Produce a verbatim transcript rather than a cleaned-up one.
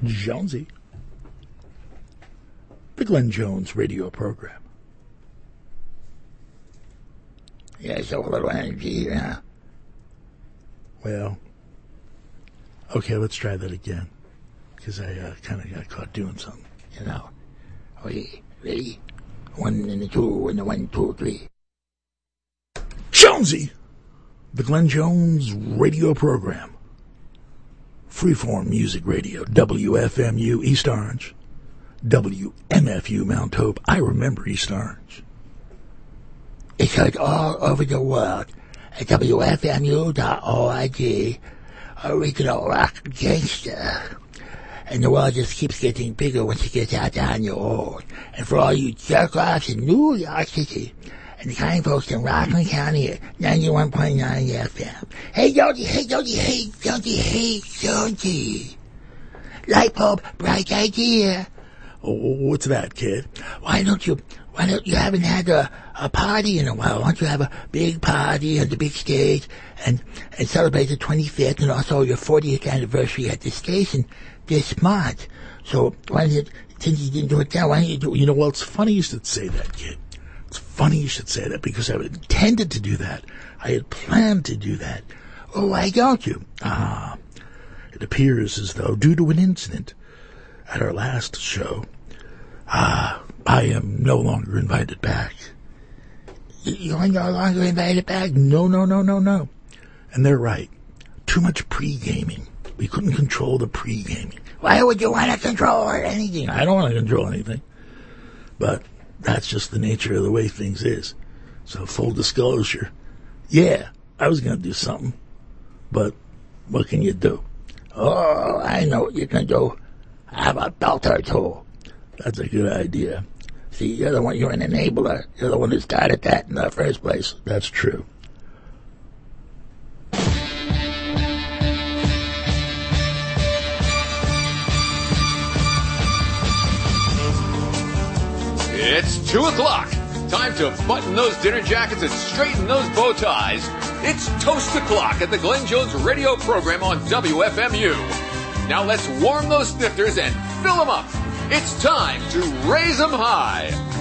Jonesy. The Glenn Jones radio program. Yeah, so a little energy, yeah. Well, okay, let's try that again. Because I uh, kind of got caught doing something. You know. Okay, ready? One and a two and a one, two, three. Jonesy! The Glenn Jones radio program. Freeform Music Radio, W F M U East Orange, W M F U Mount Hope. I remember East Orange. It's heard all over the world at W F M U dot org, original rock gangster. And the world just keeps getting bigger once you get out there on your own. And for all you jerk-offs in New York City, and the kind folks in Rockland County at ninety-one point nine F M. Hey, Jonesy, hey, Jonesy, hey, Jonesy, hey, Jonesy. Light bulb, bright idea. Oh, what's that, kid? Why don't you, why don't you haven't had a, a party in a while? Why don't you have a big party on the big stage and, and celebrate the twenty-fifth and also your fortieth anniversary at the station this month? So why don't you, since you didn't do it now, why don't you do it? You know, well, it's funny you should say that, kid. It's funny you should say that because I intended to do that. I had planned to do that. Oh, why don't you? Ah, it appears as though due to an incident at our last show, ah, I am no longer invited back. You're no longer invited back? No, no, no, no, no. And they're right. Too much pre-gaming. We couldn't control the pre-gaming. Why would you want to control anything? I don't want to control anything. But that's just the nature of the way things is. So full disclosure, yeah, I was going to do something, but what can you do? Oh, I know what you can do. Have a belter too. That's a good idea. See, you're the one, you're an enabler. You're the one who started that in the first place. That's true. It's two o'clock. Time to button those dinner jackets and straighten those bow ties. It's Toast O'Clock at the Glenn Jones radio program on W F M U. Now let's warm those snifters and fill them up. It's time to raise them high.